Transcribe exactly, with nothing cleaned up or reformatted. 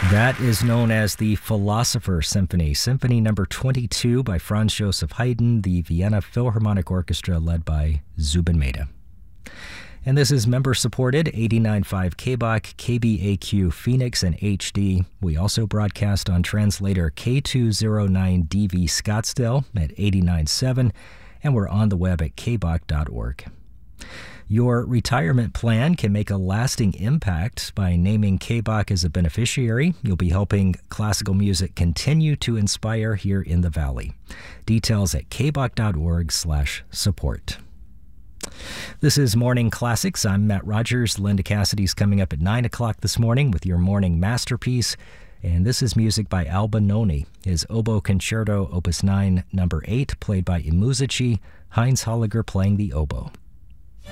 That is known as the Philosopher Symphony, Symphony number twenty-two by Franz Joseph Haydn, the Vienna Philharmonic Orchestra led by Zubin Mehta. And this is member-supported, eighty-nine point five K B O C, K B A Q Phoenix, and H D. We also broadcast on translator K two oh nine D V Scottsdale at eighty-nine point seven, and we're on the web at k b o c dot org. Your retirement plan can make a lasting impact by naming K B O C as a beneficiary. You'll be helping classical music continue to inspire here in the Valley. Details at k b o c dot org slash support. This is Morning Classics. I'm Matt Rogers. Linda Cassidy's coming up at nine o'clock this morning with your morning masterpiece. And this is music by Alba Noni, his Oboe Concerto, Opus nine, number eight, played by I Musici, Heinz Holliger playing the oboe.